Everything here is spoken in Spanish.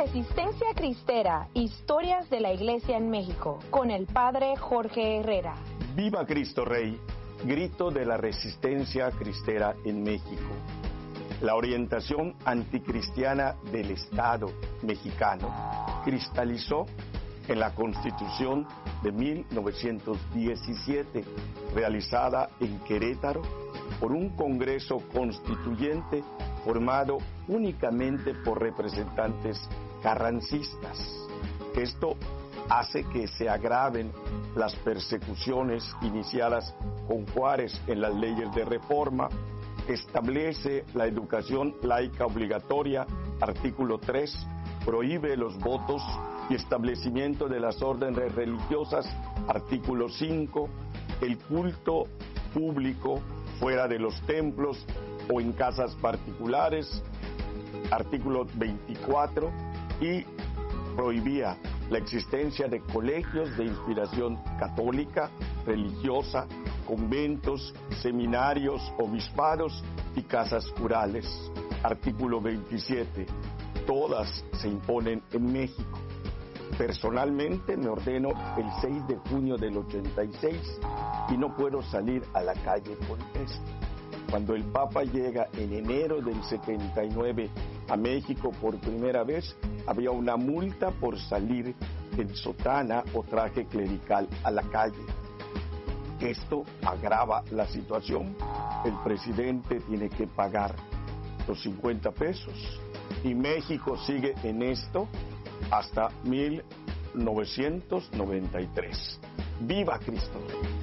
Resistencia Cristera, historias de la Iglesia en México, con el Padre Jorge Herrera. ¡Viva Cristo Rey! Grito de la resistencia cristera en México. La orientación anticristiana del Estado mexicano cristalizó en la Constitución de 1917, realizada en Querétaro por un Congreso Constituyente formado únicamente por representantes carrancistas. Esto hace que se agraven las persecuciones iniciadas con Juárez en las leyes de reforma, establece la educación laica obligatoria, artículo 3, prohíbe los votos y establecimiento de las órdenes religiosas, artículo 5, el culto público fuera de los templos o en casas particulares, artículo 24, y prohibía la existencia de colegios de inspiración católica, religiosa, conventos, seminarios, obispados y casas curales. Artículo 27. Todas se imponen en México. Personalmente me ordeno el 6 de junio del 86 y no puedo salir a la calle con esto. Cuando el Papa llega en enero del 79 a México por primera vez, había una multa por salir en sotana o traje clerical a la calle. Esto agrava la situación. El presidente tiene que pagar los 50 pesos y México sigue en esto hasta 1993. ¡Viva Cristo!